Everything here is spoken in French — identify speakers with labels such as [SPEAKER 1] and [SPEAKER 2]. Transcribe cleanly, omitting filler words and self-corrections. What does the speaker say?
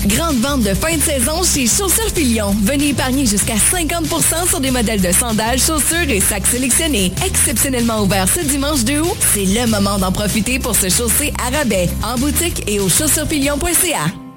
[SPEAKER 1] Grande vente de fin de saison chez Chaussures Filion. Venez épargner jusqu'à 50% sur des modèles de sandales, chaussures et sacs sélectionnés. Exceptionnellement ouvert ce dimanche 2 août, c'est le moment d'en profiter pour se chausser à rabais. En boutique et au chaussurefilion.ca.